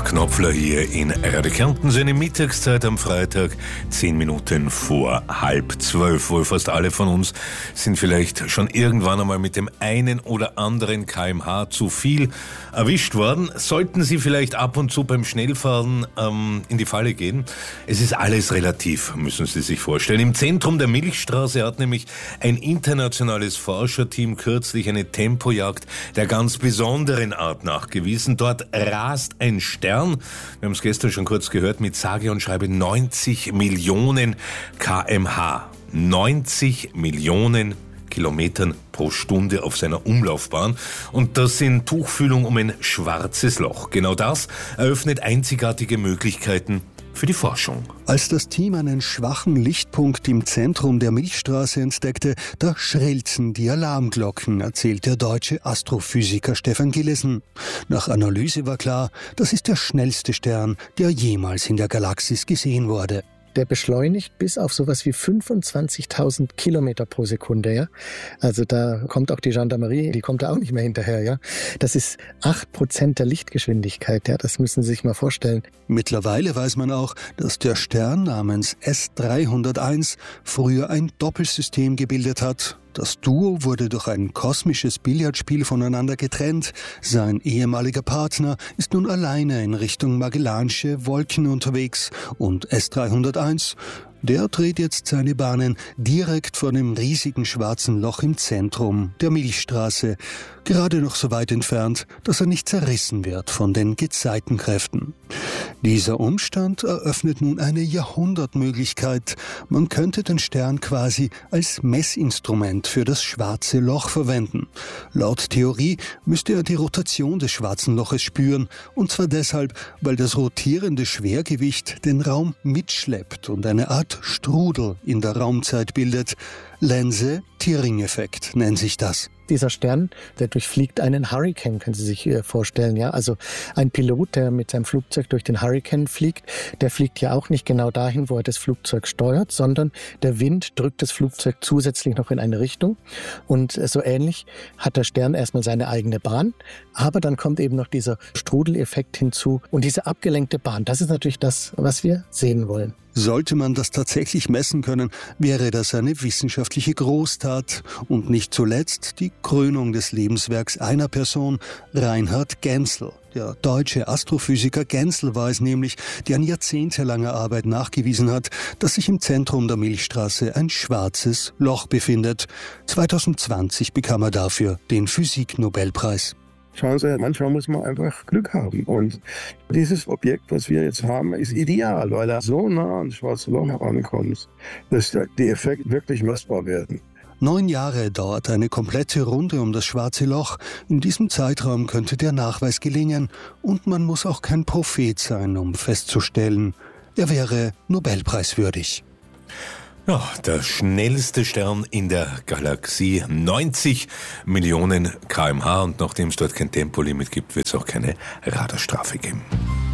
Mark Knopfler hier in Radio Kärnten, seine Mittagszeit am Freitag, 10 Minuten vor 11:30. Wohl fast alle von uns sind vielleicht schon irgendwann einmal mit dem einen oder anderen kmh zu viel erwischt worden. Sollten Sie vielleicht ab und zu beim Schnellfahren in die Falle gehen? Es ist alles relativ, müssen Sie sich vorstellen. Im Zentrum der Milchstraße hat nämlich ein internationales Forscherteam kürzlich eine Tempojagd der ganz besonderen Art nachgewiesen. Dort rast ein Stern, wir haben es gestern schon kurz gehört, mit sage und schreibe 90 Millionen kmh. 90 Millionen Kilometern pro Stunde auf seiner Umlaufbahn. Und das in Tuchfühlung um ein schwarzes Loch. Genau das eröffnet einzigartige Möglichkeiten für die Forschung. Als das Team einen schwachen Lichtpunkt im Zentrum der Milchstraße entdeckte, da schrillten die Alarmglocken, erzählt der deutsche Astrophysiker Stefan Gillesen. Nach Analyse war klar, das ist der schnellste Stern, der jemals in der Galaxis gesehen wurde. Der beschleunigt bis auf sowas wie 25.000 Kilometer pro Sekunde. Ja? Also da kommt auch die Gendarmerie, die kommt da auch nicht mehr hinterher. Ja? Das ist 8% der Lichtgeschwindigkeit. Ja? Das müssen Sie sich mal vorstellen. Mittlerweile weiß man auch, dass der Stern namens S301 früher ein Doppelsystem gebildet hat. Das Duo wurde durch ein kosmisches Billardspiel voneinander getrennt. Sein ehemaliger Partner ist nun alleine in Richtung Magellansche Wolken unterwegs. Und S301, der dreht jetzt seine Bahnen direkt vor dem riesigen schwarzen Loch im Zentrum der Milchstraße. Gerade noch so weit entfernt, dass er nicht zerrissen wird von den Gezeitenkräften. Dieser Umstand eröffnet nun eine Jahrhundertmöglichkeit. Man könnte den Stern quasi als Messinstrument für das schwarze Loch verwenden. Laut Theorie müsste er die Rotation des schwarzen Loches spüren. Und zwar deshalb, weil das rotierende Schwergewicht den Raum mitschleppt und eine Art Strudel in der Raumzeit bildet. Lense-Thirring-Effekt nennt sich das. Dieser Stern, der durchfliegt einen Hurrikan, können Sie sich vorstellen. Ja? Also ein Pilot, der mit seinem Flugzeug durch den Hurrikan fliegt, der fliegt ja auch nicht genau dahin, wo er das Flugzeug steuert, sondern der Wind drückt das Flugzeug zusätzlich noch in eine Richtung. Und so ähnlich hat der Stern erstmal seine eigene Bahn, aber dann kommt eben noch dieser Strudeleffekt hinzu. Und diese abgelenkte Bahn, das ist natürlich das, was wir sehen wollen. Sollte man das tatsächlich messen können, wäre das eine wissenschaftliche Großtat und nicht zuletzt die Krönung des Lebenswerks einer Person, Reinhard Genzel. Der deutsche Astrophysiker Genzel war es nämlich, der an jahrzehntelanger Arbeit nachgewiesen hat, dass sich im Zentrum der Milchstraße ein schwarzes Loch befindet. 2020 bekam er dafür den Physik-Nobelpreis. Schauen Sie, manchmal muss man einfach Glück haben. Und dieses Objekt, was wir jetzt haben, ist ideal, weil er so nah an das schwarze Loch herankommt, dass die Effekte wirklich messbar werden. 9 Jahre dauert eine komplette Runde um das schwarze Loch. In diesem Zeitraum könnte der Nachweis gelingen. Und man muss auch kein Prophet sein, um festzustellen, er wäre Nobelpreiswürdig. Ja, der schnellste Stern in der Galaxie, 90 Millionen kmh. Und nachdem es dort kein Tempolimit gibt, wird es auch keine Radarstrafe geben.